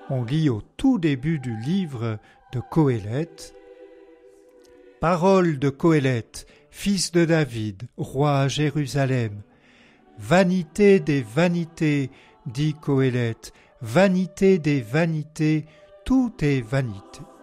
On lit au tout début du livre de Qoéleth. Parole de Qoéleth, fils de David, roi à Jérusalem. Vanité des vanités, dit Qoéleth, vanité des vanités, tout est vanité.